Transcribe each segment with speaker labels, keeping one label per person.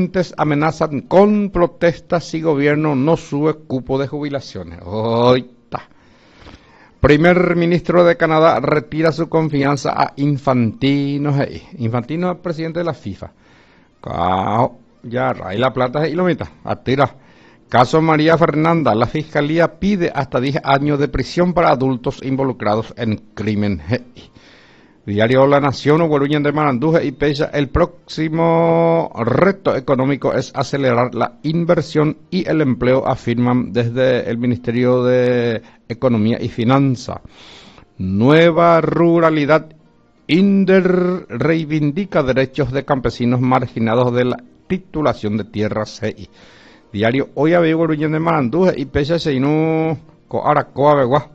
Speaker 1: Docentes amenazan con protestas si gobierno no sube cupo de jubilaciones. Oita. Primer ministro de Canadá retira su confianza a Infantino. Infantino es presidente de la FIFA. Ya, raí la plata y lo meta. Atira. Caso María Fernanda. La fiscalía pide hasta 10 años de prisión para adultos involucrados en crimen. Diario La Nación, Hueruñen de Maranduje y Pecha. El próximo reto económico es acelerar la inversión y el empleo, afirman desde el Ministerio de Economía y Finanza. Nueva Ruralidad Inder reivindica derechos de campesinos marginados de la titulación de tierras. Diario Hoy Ave Hueruñen de Maranduje y Pecha Seinu Coaracoa Beguá.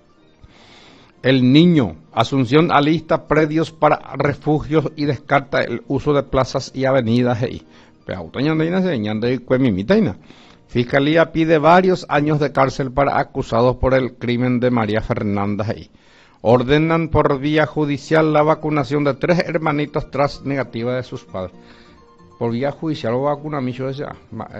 Speaker 1: El Niño. Asunción alista predios para refugios y descarta el uso de plazas y avenidas. Fiscalía pide varios años de cárcel para acusados por el crimen de María Fernanda. Ordenan por vía judicial la vacunación de 3 hermanitos tras negativa de sus padres. Por vía judicial o vacuna micho esa.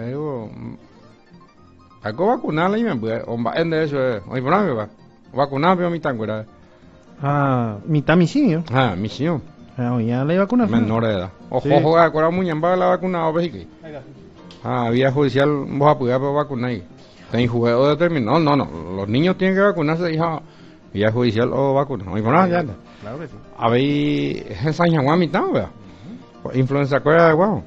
Speaker 1: Hay que vacunarla y me puede. Oye, vacunar pero mi tanguera.
Speaker 2: Mitad misillo.
Speaker 1: Misión.
Speaker 2: Ya la vacuna.
Speaker 1: Menor de edad. Ojo, con muñamba la vacuna o vejique. Vía judicial vos apoyar para vacunar. Ten juego determinado. No. Los niños tienen que vacunarse, hija. Vía judicial o vacuna. Oye, bueno, ya.
Speaker 2: Claro que sí.
Speaker 1: A ver, esa ñangua mitad, vea. Influencia cuera de guau.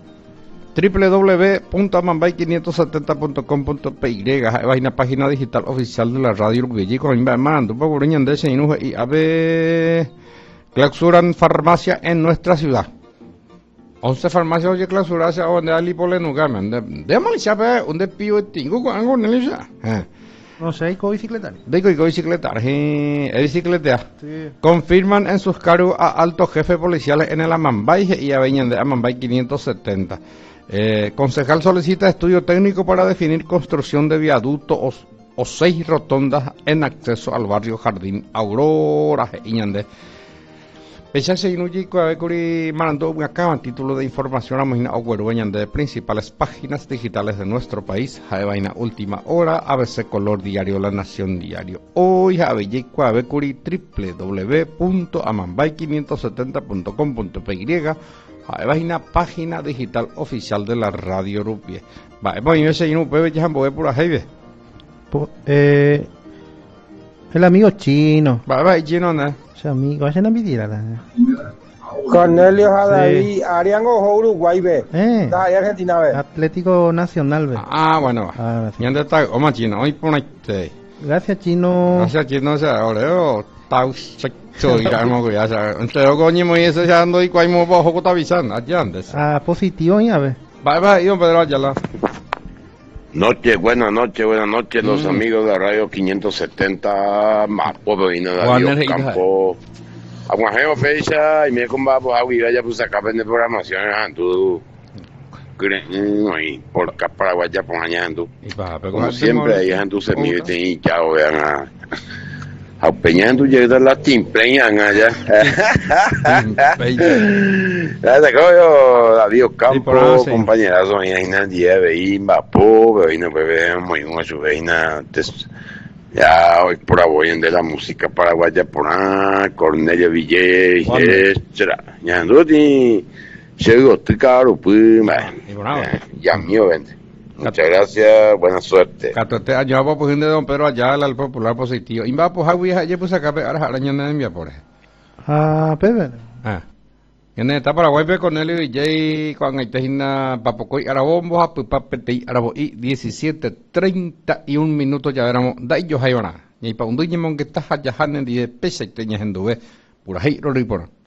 Speaker 1: www.amambay570.com.py es una página digital oficial de la radio Uruguay con mandando por Guruñan de Seinuje y ave clausuran farmacia en nuestra ciudad. 11 farmacias hoy clausuradas a donde hay lipolenugamen. De malicia donde pío tingo con algo en el
Speaker 2: no sé, hay bicicleta.
Speaker 1: Digo bicicleta, es bicicleta.
Speaker 2: Sí.
Speaker 1: Confirman en sus cargos a altos jefes policiales en el Amambay y aveñan de Amambay 570. Concejal solicita estudio técnico para definir construcción de viaducto o 6 rotondas en acceso al barrio Jardín Aurora Iñandé. Pecha se inuyi cuavecuri marando un acaban título de información a Mojina Oguerueñan de principales páginas digitales de nuestro país. Jaevaina Última Hora, ABC Color Diario, La Nación Diario. Hoy Javeyi cuavecuri www.amambay570.com.py. Jaevaina página digital oficial de la radio Rupie. Va, ese inu puede ya por Jaive.
Speaker 2: El amigo chino.
Speaker 1: Va, chino, ¿no?
Speaker 2: Ese amigo, ese no me dirá.
Speaker 3: Cornelio Jadaví, Ariango Uruguay, ve. Argentina, ve.
Speaker 2: Atlético Nacional, ve.
Speaker 1: Bueno. ¿Dónde está? Oma chino, hoy ponete.
Speaker 2: Gracias, chino.
Speaker 1: Gracias, chino, o sea, oreo, tau, soy, ya no voy a hacer. Entero coño, muy ese ya ando y cuál me bajo con avisan, allá antes.
Speaker 2: Positivo, ya ve.
Speaker 1: Va, y don Pedro, allá la.
Speaker 4: Buenas noches, los amigos de Radio 570, más pobre vino de Dios Campo. Aguajeo fecha y me comba pues agua ya pues acá vende programaciones andu. Por Paraguay ya pues añando. Como siempre ahí andu se me y chao vean a peñando llega la timpleñan allá. Ya te yo David Campo, compañerazo ahí en el día de Imbapo, vino bebé muy una su veina ya hoy por aboyen de la música paraguaya por Cornelio Villés, etcétera. Ya anduti llegó tu caro pues ya mío vende. Muchas gracias, buena suerte.
Speaker 1: 14 años vamos pues de don Pedro allá al popular positivo. Imba pues agua ya pues acá ahora araña en mi por.
Speaker 2: Pepe.
Speaker 1: En esta Paraguay pe con él y con Aitejina Papocoy Arabombo a Papetei Arabo y 17:31 minutos ya éramos da ellos hay una. Y pa un duñemon que está allá en 10 pesos y teñas en dube. Pura ahí lo ripor.